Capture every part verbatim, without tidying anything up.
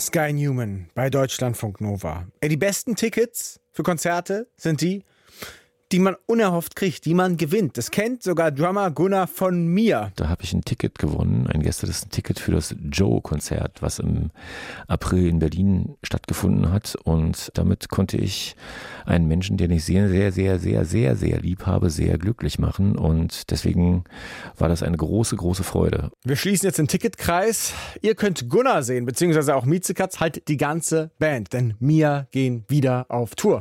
Sky Newman bei Deutschlandfunk Nova. Ey, die besten Tickets für Konzerte sind die, die man unerhofft kriegt, die man gewinnt. Das kennt sogar Drummer Gunnar von mir. Da habe ich ein Ticket gewonnen, ein gestern Ticket für das Joe-Konzert, was im April in Berlin stattgefunden hat. Und damit konnte ich einen Menschen, den ich sehr, sehr, sehr, sehr, sehr, sehr lieb habe, sehr glücklich machen. Und deswegen war das eine große, große Freude. Wir schließen jetzt den Ticketkreis. Ihr könnt Gunnar sehen, beziehungsweise auch Miezekatz, halt die ganze Band. Denn Mia gehen wieder auf Tour.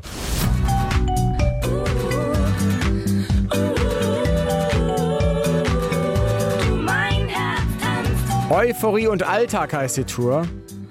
Euphorie und Alltag heißt die Tour.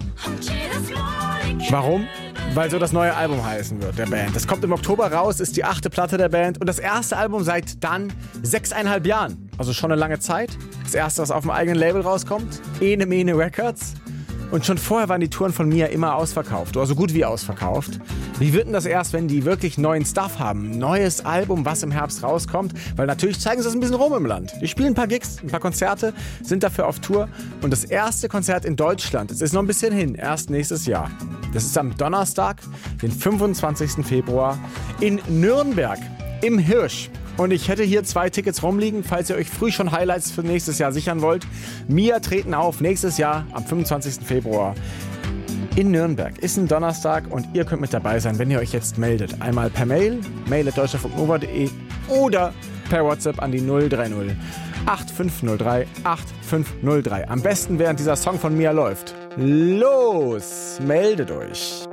Warum? Weil so das neue Album heißen wird, der Band. Das kommt im Oktober raus, ist die achte Platte der Band und das erste Album seit dann sechseinhalb Jahren. Also schon eine lange Zeit. Das erste, was auf dem eigenen Label rauskommt, Ene Mene Records. Und schon vorher waren die Touren von Mia immer ausverkauft, oder so gut wie ausverkauft. Wie wird denn das erst, wenn die wirklich neuen Stuff haben? Neues Album, was im Herbst rauskommt? Weil natürlich zeigen sie das ein bisschen rum im Land. Die spielen ein paar Gigs, ein paar Konzerte, sind dafür auf Tour. Und das erste Konzert in Deutschland, es ist noch ein bisschen hin, erst nächstes Jahr. Das ist am Donnerstag, den fünfundzwanzigsten Februar in Nürnberg im Hirsch. Und ich hätte hier zwei Tickets rumliegen, falls ihr euch früh schon Highlights für nächstes Jahr sichern wollt. Mia treten auf nächstes Jahr am fünfundzwanzigsten Februar in Nürnberg. Ist ein Donnerstag und ihr könnt mit dabei sein, wenn ihr euch jetzt meldet. Einmal per Mail, mail at deutschlandfunknova punkt de oder per WhatsApp an die null drei null acht fünf null drei acht fünf null drei. Am besten während dieser Song von Mia läuft. Los, meldet euch!